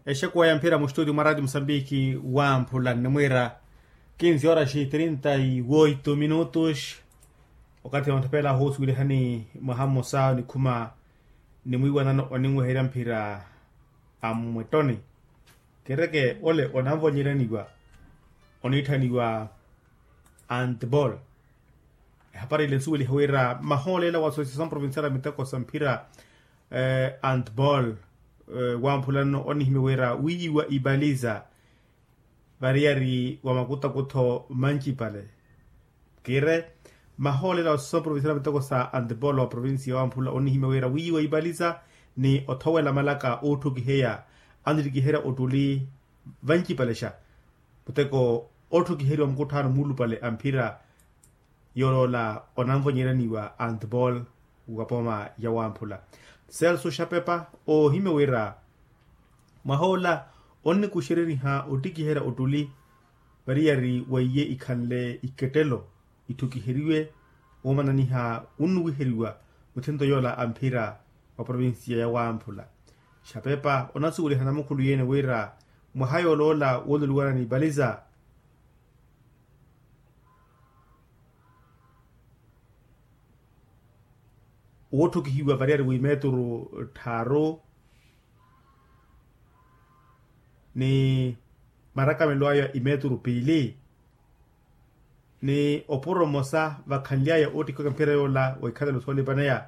Eshekuwa ya mpira mustúdio uma rádio Moçambique wampula nemwera 15:38 minutos wakati wantapela hosu ile hani mahamo sao ni kuma ni mwiwa nano onimwehera mpira amwetoni kereke ole onamvo nyiraniwa onitaniwa handball hapari ile suuli hwera mahole la Associação Provincial mitako sampira handball wampulano onihimewera wiwa ibaliza variari wa makuta kuto manchi pale kire mahole la Associação Provincial mitako sa handball wa provincia wampula onihimewera wiwa ibaliza ni otowela malaka otukiheya andirikihera otuli vanchi pale sha puteko otukiheri wa mkutano mulu pale ampira yorola onamvo nyiraniwa handball wapoma ya wampula Celso Shapepa o himewera mahola onni kushiriri ha otikihera otuli variari waiye ikanle iketelo itukiheriwe womanani ha unwiheriwa mutendo yola ampira wa provincia ya wampula Shapepa onasuguli hanamukulu yene wera muhayo lola woluluwana ni baliza woto kihiwa variari wi metro taro ni maraka meloya imetro pili ni oporo mosa vakanlia ya oti kwa mpira yola waikada luswali banaya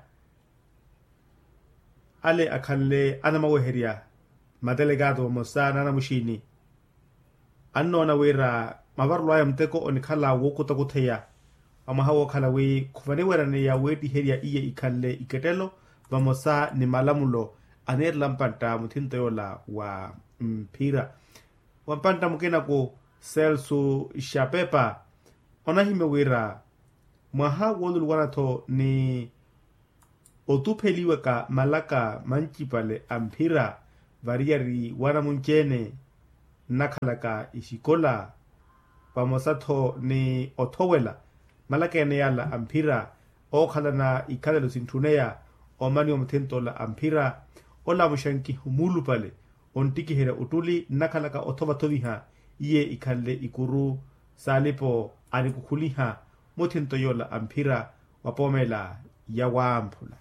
ale akanle anamaweheria madelegado mosa nana mushini anno na wera mavarlo ya mteko onikala wokuta kuteya amahawo kala we kufanewera ne ya wedi heria iye ikalle iketelo vamosa ni malamulo aner lampanta mutinto yola wa mpira wampanta mukena ko Celso Shapepa onahimewera mwaha wolu wanato ni otupeliwe ka malaka manchi pale ampira variari wana munchene nakalaka ishikola pamosato ni otowela malaka ene yala ampira o khalana ikadalo sintuneya o mani o mtento la ampira o la mushanki humulu pale ontiki hera utuli nakalaka otoba tobiha iye ikalle ikuru salipo alikukuliha mutento yola ampira wapomela ya wampula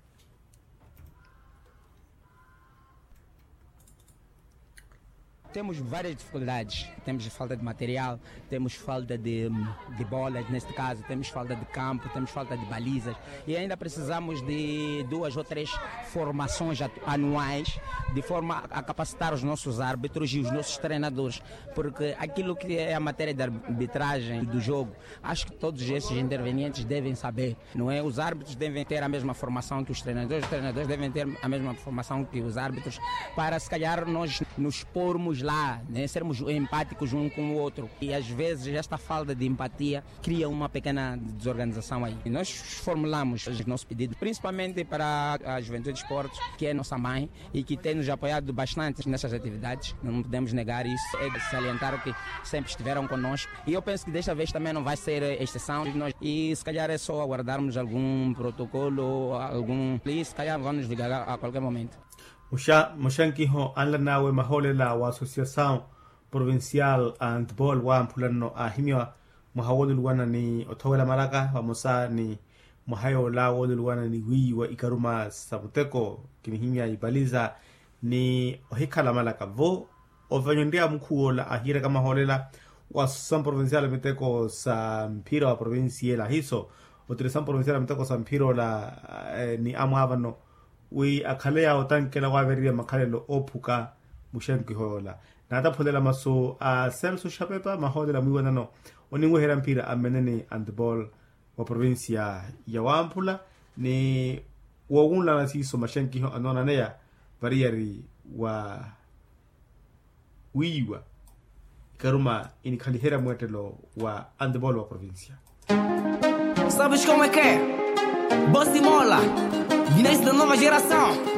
Temos várias dificuldades, temos falta de material, temos falta de bolas, neste caso, temos falta de campo, temos falta de balizas e ainda precisamos de 2 ou 3 formações anuais de forma a capacitar os nossos árbitros e os nossos treinadores, porque aquilo que é a matéria de arbitragem do jogo, acho que todos esses intervenientes devem saber, não é? Os árbitros devem ter a mesma formação que os treinadores devem ter a mesma formação que os árbitros, para se calhar nós nos pormos lá, né? Sermos empáticos um com o outro. E às vezes esta falta de empatia cria uma pequena desorganização aí. E nós formulamos os nossos pedidos, principalmente para a Juventude Esportes, que é nossa mãe e que tem nos apoiado bastante nessas atividades. Não podemos negar isso, é de salientar que sempre estiveram conosco. E eu penso que desta vez também não vai ser exceção. E se calhar é só aguardarmos algum protocolo, se calhar vamos ligar a qualquer momento. Mushankiho anla nawe mahole la wa Associação Provincial Handball wa mpulano ahimia muhawolu luwana ni otowela malaka wa musa ni muhayo la wolu luwana ni wiwa ikaruma sabuteko kinihimia ibaliza ni ohikala malaka vo ovanyondia mkuo la ahira kama holela wa Associação Provincial miteko sa mpira wa provincia la hiso Associação Provincial miteko sa mpira la ni amuavano we akalea otankela waveria makalelo opuka mushanki hola nata pholela maso a Celso Shapepa mahodela mwiwana no oningwehera mpira amenene handball wa provincia ya wampula ni wogunla na siso mashanki ho anona neya variari wa wiwa karuma inikalihera mwetelo wa handball wa provincia. Sabes como é que é? Boss e Mola, Vinês da nova geração.